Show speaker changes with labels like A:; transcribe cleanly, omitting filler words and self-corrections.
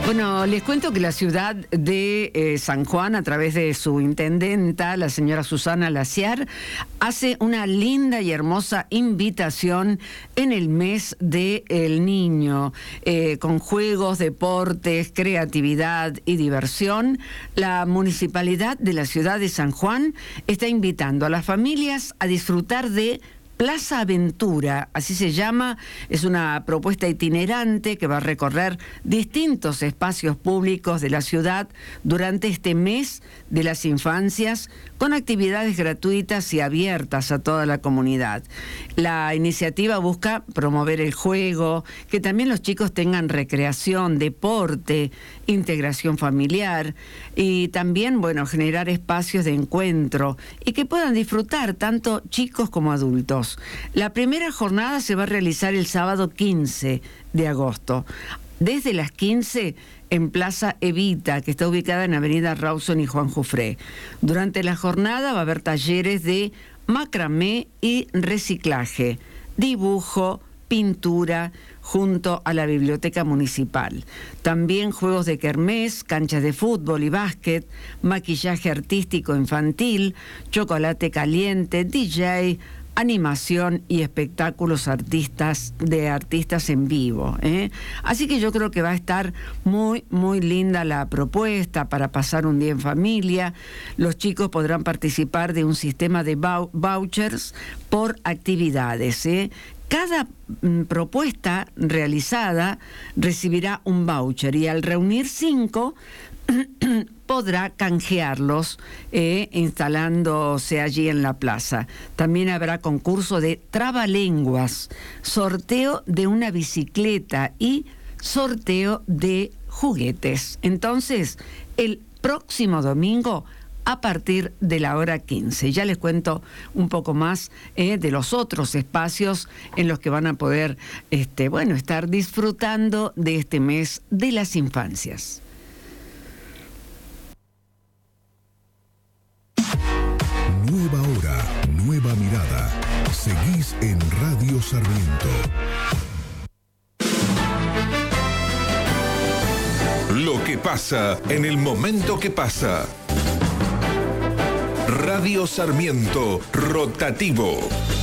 A: Bueno, les cuento que la ciudad de San Juan, a través de su intendenta, la señora Susana Laciar, hace una linda y hermosa invitación en el mes del niño, con juegos, deportes, creatividad y diversión. La municipalidad de la ciudad de San Juan está invitando a las familias a disfrutar de Plaza Aventura, así se llama. Es una propuesta itinerante que va a recorrer distintos espacios públicos de la ciudad durante este mes de las infancias, con actividades gratuitas y abiertas a toda la comunidad. La iniciativa busca promover el juego, que también los chicos tengan recreación, deporte, integración familiar y también, bueno, generar espacios de encuentro y que puedan disfrutar tanto chicos como adultos. La primera jornada se va a realizar el sábado 15 de agosto, desde las 15 en Plaza Evita, que está ubicada en Avenida Rawson y Juan Jufré. Durante la jornada va a haber talleres de macramé y reciclaje, dibujo, pintura, junto a la biblioteca municipal. También juegos de kermés, canchas de fútbol y básquet, maquillaje artístico infantil, chocolate caliente, DJ, animación y espectáculos artistas en vivo, ¿eh? Así que yo creo que va a estar muy, muy linda la propuesta para pasar un día en familia. Los chicos podrán participar de un sistema de vouchers por actividades, ¿eh? Cada propuesta realizada recibirá un voucher y al reunir 5 podrá canjearlos instalándose allí en la plaza. También habrá concurso de trabalenguas, sorteo de una bicicleta y sorteo de juguetes. Entonces, el próximo domingo, a partir de la hora 15. Ya les cuento un poco más de los otros espacios en los que van a poder estar disfrutando de este mes de las infancias.
B: Nueva hora, nueva mirada. Seguís en Radio Sarmiento. Lo que pasa en el momento que pasa. Radio Sarmiento Rotativo.